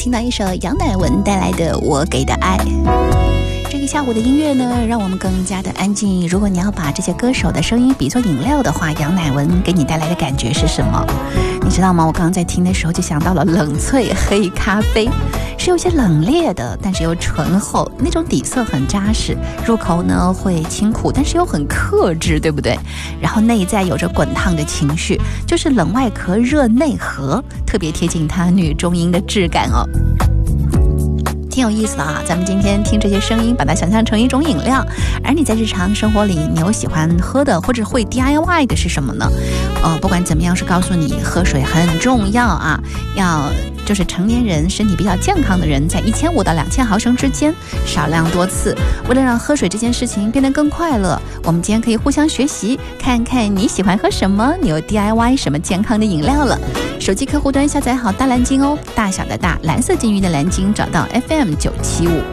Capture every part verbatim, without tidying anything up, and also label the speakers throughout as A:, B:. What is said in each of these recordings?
A: 听到一首杨乃文带来的《我给的爱》。这个下午的音乐呢，让我们更加的安静。如果你要把这些歌手的声音比作饮料的话，杨乃文给你带来的感觉是什么？你知道吗？我刚刚在听的时候就想到了冷萃黑咖啡，是有些冷冽的，但是又醇厚，那种底色很扎实，入口呢会清苦，但是又很克制，对不对？然后内在有着滚烫的情绪，就是冷外壳热内核，特别贴近它女中音的质感哦。挺有意思的啊，咱们今天听这些声音，把它想象成一种饮料。而你在日常生活里，你有喜欢喝的或者会 D I Y 的是什么呢？呃，不管怎么样，是告诉你喝水很重要啊，要就是成年人身体比较健康的人，在一千五到两千毫升之间，少量多次。为了让喝水这件事情变得更快乐，我们今天可以互相学习，看看你喜欢喝什么，你有 D I Y 什么健康的饮料了。手机客户端下载好大蓝鲸哦，大小的大，蓝色金鱼的蓝鲸，找到 F M 九七五。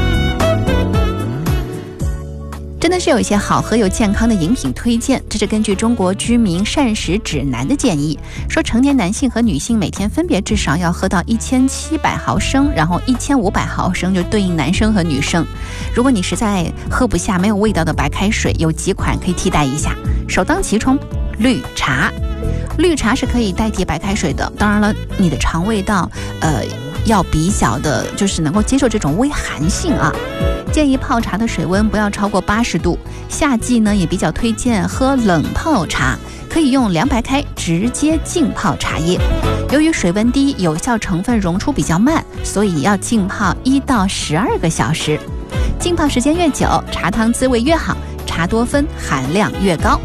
A: 真的是有一些好喝又健康的饮品推荐，这是根据中国居民膳食指南的建议，说成年男性和女性每天分别至少要喝到一千七百毫升，然后一千五百毫升就对应男生和女生。如果你实在喝不下没有味道的白开水，有几款可以替代一下，首当其冲绿茶。绿茶是可以代替白开水的，当然了，你的肠胃道呃要比较的就是能够接受这种微寒性啊。建议泡茶的水温不要超过八十度，夏季呢也比较推荐喝冷泡茶，可以用凉白开直接浸泡茶叶。由于水温低，有效成分溶出比较慢，所以要浸泡一到十二个小时。浸泡时间越久，茶汤滋味越好，茶多酚含量越高。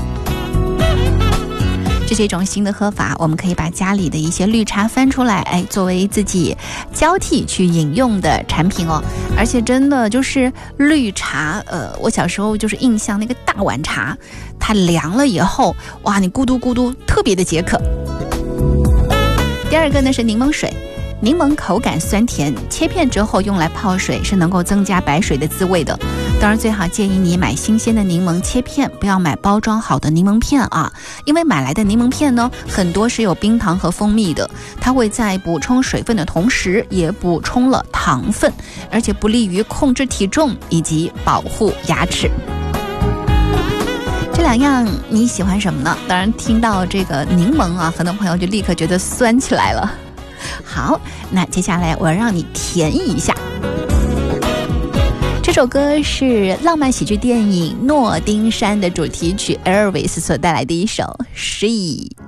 A: 这是一种新的喝法，我们可以把家里的一些绿茶翻出来，哎，作为自己交替去饮用的产品哦。而且真的就是绿茶，呃，我小时候就是印象那个大碗茶，它凉了以后，哇，你咕嘟咕嘟，特别的解渴。第二个呢是柠檬水。柠檬口感酸甜，切片之后用来泡水是能够增加白水的滋味的。当然最好建议你买新鲜的柠檬切片，不要买包装好的柠檬片啊，因为买来的柠檬片呢，很多是有冰糖和蜂蜜的，它会在补充水分的同时也补充了糖分，而且不利于控制体重以及保护牙齿。这两样你喜欢什么呢？当然听到这个柠檬啊，很多朋友就立刻觉得酸起来了。好，那接下来我要让你甜一下。这首歌是浪漫喜剧电影《诺丁山》的主题曲 Elvis 所带来的一首《She》。